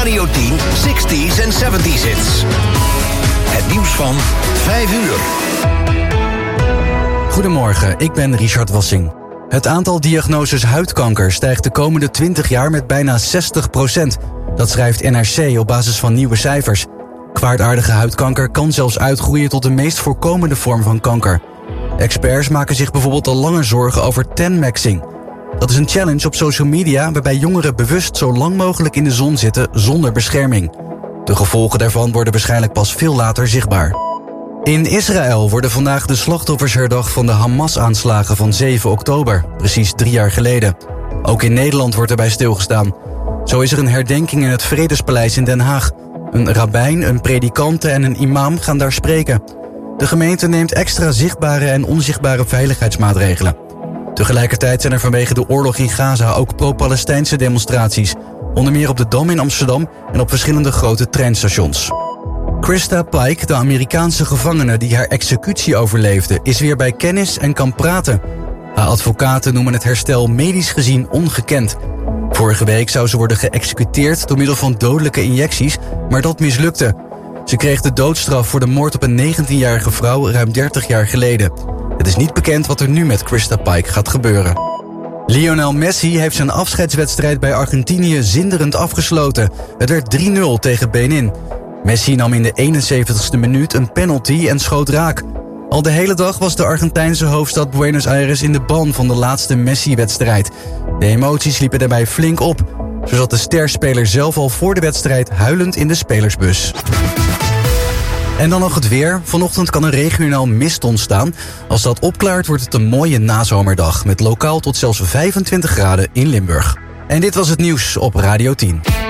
Radio 10 60s en 70s hits. Het nieuws van 5 uur. Goedemorgen, ik ben Richard Wassing. Het aantal diagnoses huidkanker stijgt de komende 20 jaar met bijna 60%. Dat schrijft NRC op basis van nieuwe cijfers. Kwaadaardige huidkanker kan zelfs uitgroeien tot de meest voorkomende vorm van kanker. Experts maken zich bijvoorbeeld al langer zorgen over tanmaxing. Dat is een challenge op social media waarbij jongeren bewust zo lang mogelijk in de zon zitten zonder bescherming. De gevolgen daarvan worden waarschijnlijk pas veel later zichtbaar. In Israël worden vandaag de slachtoffers herdacht van de Hamas-aanslagen van 7 oktober, precies 3 jaar geleden. Ook in Nederland wordt erbij stilgestaan. Zo is er een herdenking in het Vredespaleis in Den Haag. Een rabbijn, een predikante en een imam gaan daar spreken. De gemeente neemt extra zichtbare en onzichtbare veiligheidsmaatregelen. Tegelijkertijd zijn er vanwege de oorlog in Gaza ook pro-Palestijnse demonstraties. Onder meer op de Dam in Amsterdam en op verschillende grote treinstations. Krista Pike, de Amerikaanse gevangene die haar executie overleefde, is weer bij kennis en kan praten. Haar advocaten noemen het herstel medisch gezien ongekend. Vorige week zou ze worden geëxecuteerd door middel van dodelijke injecties, maar dat mislukte. Ze kreeg de doodstraf voor de moord op een 19-jarige vrouw ruim 30 jaar geleden. Het is niet bekend wat er nu met Krista Pike gaat gebeuren. Lionel Messi heeft zijn afscheidswedstrijd bij Argentinië zinderend afgesloten. Het werd 3-0 tegen Benin. Messi nam in de 71ste minuut een penalty en schoot raak. Al de hele dag was de Argentijnse hoofdstad Buenos Aires in de ban van de laatste Messi-wedstrijd. De emoties liepen daarbij flink op. Zo zat de sterspeler zelf al voor de wedstrijd huilend in de spelersbus. En dan nog het weer. Vanochtend kan er regionaal mist ontstaan. Als dat opklaart wordt het een mooie nazomerdag met lokaal tot zelfs 25 graden in Limburg. En dit was het nieuws op Radio 10.